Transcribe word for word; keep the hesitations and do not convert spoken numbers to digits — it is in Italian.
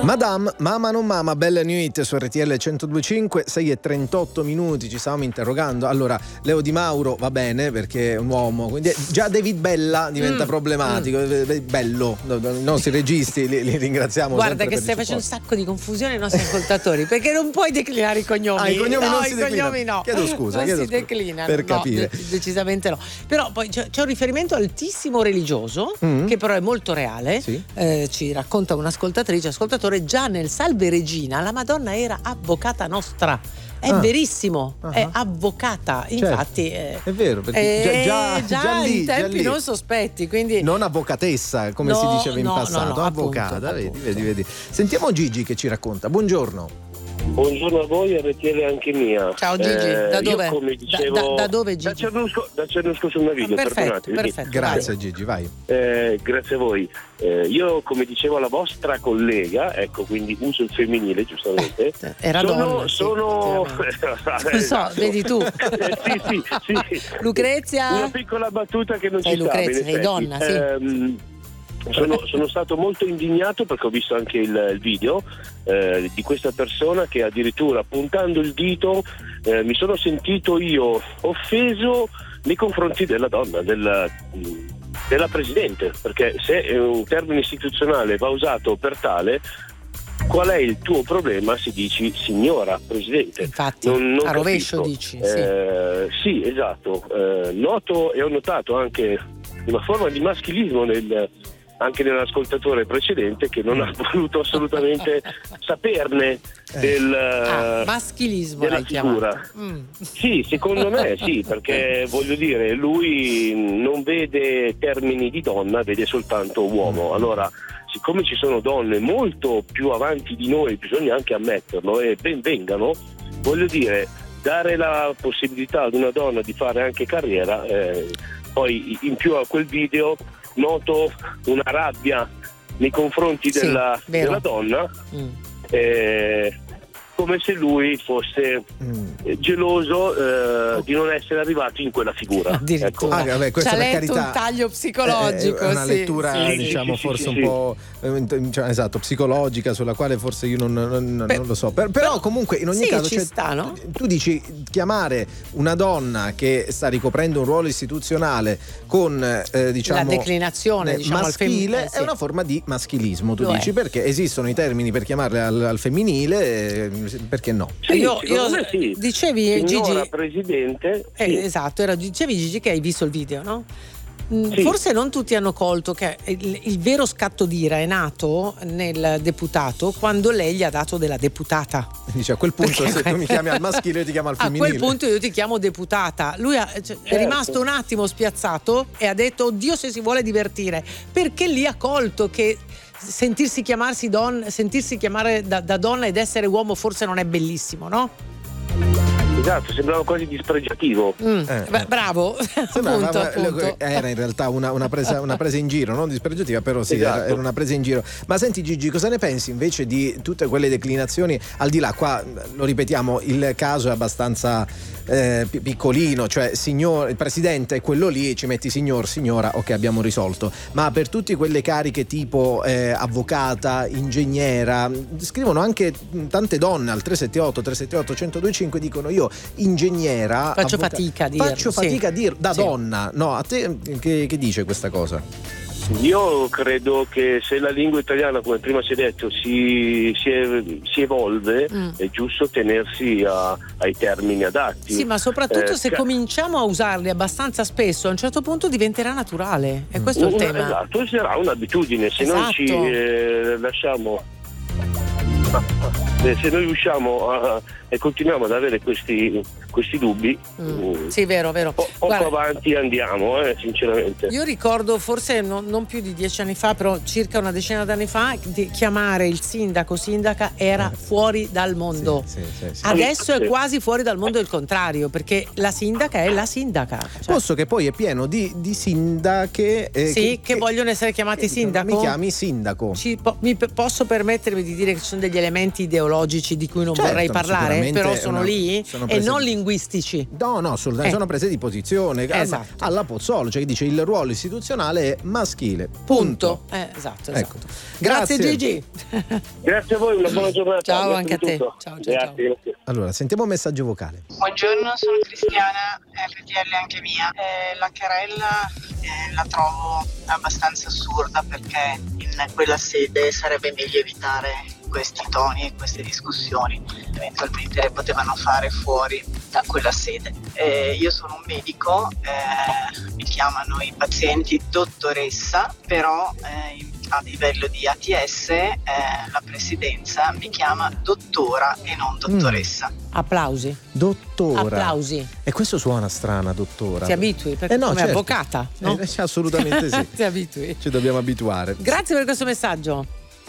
Madame, Mama non Mama, bella new hit su R T L centodue e cinque, sei e trentotto minuti, ci stavamo interrogando. Allora, Leo Di Mauro va bene perché è un uomo, quindi già David Bella diventa mm, problematico, mm. bello, i nostri registi li, li ringraziamo. Guarda che stai facendo un sacco di confusione ai nostri ascoltatori, perché non puoi declinare i cognomi. Ah, i cognomi no, non i si cognomi no. Chiedo scusa, non chiedo si scusa, declinano, per no, capire. De- decisamente no. Però poi c'è, c'è un riferimento altissimo religioso, mm. che però è molto reale. Sì. Eh, ci racconta un'ascoltatrice, ascoltatore, già nel Salve Regina la Madonna era avvocata nostra. È ah. verissimo, uh-huh. è avvocata, infatti certo. è vero, perché è già, già, già, già lì, in tempi già lì. non sospetti, quindi non avvocatessa come no, si diceva in no, passato, no, no, avvocata, appunto, vedi, appunto. vedi, vedi. Sentiamo Gigi che ci racconta. Buongiorno. Buongiorno a voi, R T L anche mia. Ciao Gigi, eh, da dove? Io come dicevo, da, da, da dove Gigi? Da Cernusco, da Cernusco sul Naviglio, perfetto, perfetto. Grazie vai. Gigi, vai. Eh, grazie a voi. Eh, io come dicevo alla vostra collega, ecco, quindi uso il femminile giustamente. Eh, era sono, donna, sono... Sì, non so, vedi tu. eh, sì, sì, sì. Lucrezia? Una piccola battuta che non sei ci Lucrezia, sta. sei donna, sì. Ehm, Sono, sono stato molto indignato perché ho visto anche il, il video eh, di questa persona che addirittura puntando il dito eh, mi sono sentito io offeso nei confronti della donna, della, della Presidente, perché se un termine istituzionale va usato per tale, qual è il tuo problema se dici signora Presidente? Infatti, non, non a rovescio capisco. dici. Eh, sì. sì, esatto. Eh, noto e ho notato anche una forma di maschilismo nel anche nell'ascoltatore precedente che non ha voluto assolutamente saperne del, ah, maschilismo della l'hai figura. Mm. Sì, secondo me sì, perché voglio dire, lui non vede termini di donna, vede soltanto uomo. Allora, siccome ci sono donne molto più avanti di noi, bisogna anche ammetterlo, e ben vengano, voglio dire, dare la possibilità ad una donna di fare anche carriera. Eh, poi in più a quel video noto una rabbia nei confronti sì, della, vero. della donna, mm. eh, come se lui fosse mm. eh, geloso eh, di non essere arrivato in quella figura. Ecco. Ah, vabbè, questa ci ha per letto carità un taglio psicologico, è una sì, lettura sì, diciamo sì, forse sì, un sì. po' eh, cioè, esatto, psicologica, sulla quale forse io non, non, Beh, non lo so. Per, però comunque in ogni sì, caso ci cioè, sta, no? tu dici chiamare una donna che sta ricoprendo un ruolo istituzionale con eh, diciamo la declinazione eh, diciamo, maschile al fem- eh, sì. è una forma di maschilismo, tu Lo dici, è. perché esistono i termini per chiamarle al, al femminile, eh, perché no? Sì, io, io me sì. dicevi Signora Gigi Presidente, eh, sì. esatto, era, dicevi Gigi che hai visto il video, no? Mm, Sì. Forse non tutti hanno colto che il, il vero scatto d'ira è nato nel deputato quando lei gli ha dato della deputata. Dice a quel punto Perché- se tu mi chiami al maschile io ti chiamo al A femminile. quel punto io ti chiamo deputata. Lui ha- cioè, è Certo. rimasto un attimo spiazzato e ha detto oddio se si vuole divertire, perché lì ha colto che sentirsi chiamarsi don, sentirsi chiamare da, da donna ed essere uomo forse non è bellissimo, no? Esatto, sembrava quasi dispregiativo. Mm, Eh, beh, eh. bravo, Sembrava- appunto, ma- appunto. era in realtà una, una, presa, una presa in giro, non dispregiativa, però sì, Esatto. era, era una presa in giro. Ma senti Gigi, cosa ne pensi invece di tutte quelle declinazioni? Al di là, qua lo ripetiamo, il caso è abbastanza eh, pi- piccolino, cioè signor, il presidente è quello lì, ci metti signor, signora, ok, abbiamo risolto. Ma per tutte quelle cariche tipo eh, avvocata, ingegnera, scrivono anche tante donne al tre sette otto tre sette otto uno zero due cinque, dicono io ingegnera Faccio avvoca- fatica a dirlo, faccio sì. fatica a dir da Sì. donna. No, a te che, che dice questa cosa? Io credo che se la lingua italiana, come prima si è detto, si, si, ev- si evolve, Mm. è giusto tenersi a- ai termini adatti. Sì, ma soprattutto Eh, se ca- cominciamo a usarli abbastanza spesso, a un certo punto diventerà naturale. E questo è il una- tema. Esatto, sarà un'abitudine. Se noi ci Esatto. eh, lasciamo, eh, se noi riusciamo a, e continuiamo ad avere questi, questi dubbi, Mm. mm, Sì, vero, vero. po- poco Guarda, avanti andiamo, eh, sinceramente. io ricordo forse non, non più di dieci anni fa, però circa una decina d'anni fa, di chiamare il sindaco sindaca era fuori dal mondo. Sì, sì, sì, sì. Adesso Sì. è quasi fuori dal mondo il contrario, perché la sindaca è la sindaca. Cioè, Posto che poi è pieno di, di sindache eh, sì, che, vogliono essere chiamati che dicono, sindaco. mi chiami sindaco. Ci po- mi p- posso permettermi di dire che ci sono degli elementi ideologici di cui non Certo, vorrei parlare, sicuramente però è sono una- lì sono e prese non di- linguistici. No, no, assolutamente, Eh. sono prese di posizione alla- Esatto. alla Pozzolo, cioè che dice il ruolo istituzionale è maschile. Punto. Eh, esatto, esatto. Ecco. Grazie, Grazie. Gigi. Grazie a voi, una buona giornata. Ciao Grazie anche a di te. tutto. Ciao, ciao, Grazie, ciao. grazie. Allora, sentiamo un messaggio vocale. Buongiorno, sono Cristiana, R T L anche mia. Eh, la querella eh, la trovo abbastanza assurda perché in quella sede sarebbe meglio evitare questi toni e queste discussioni, eventualmente le potevano fare fuori da quella sede. Eh, io sono un medico, eh, mi chiamano i pazienti dottoressa, però eh, in- a livello di A T S eh, la presidenza mi chiama dottora e non dottoressa. Applausi. Dottora. Applausi. E questo suona strana, dottora. Ti abitui perché Eh no, come certo. avvocata, no? Eh, assolutamente sì. Ti abitui. Ci dobbiamo abituare. Grazie per questo messaggio.